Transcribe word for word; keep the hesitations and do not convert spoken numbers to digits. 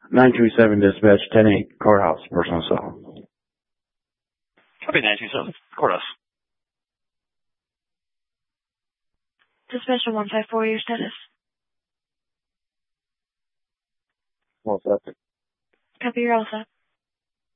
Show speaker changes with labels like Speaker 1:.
Speaker 1: nine two seven dispatch, ten eight, courthouse, personal cell.
Speaker 2: Copy nine two seven, courthouse.
Speaker 3: Dispatcher one five four, your status.
Speaker 1: Well, that's it.
Speaker 3: Copy, you're all set.